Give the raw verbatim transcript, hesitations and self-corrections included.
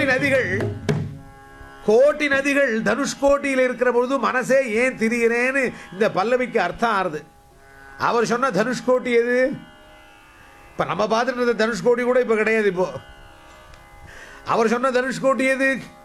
நதிகள் கோட்டி நதிகள் தனுஷ்கோட்டியில் இருக்கிற பொழுது மனசே ஏன் திரிகிறேன்னு இந்த பல்லவிக்கு அர்த்தம் ஆறுது. அவர் சொன்ன தனுஷ்கோட்டி எது? இப்ப நம்ம பார்த்துட்டு இருந்த தனுஷ்கோட்டி கூட இப்ப கிடையாது. இப்போ அவர் சொன்ன தனுஷ்கோட்டி எது?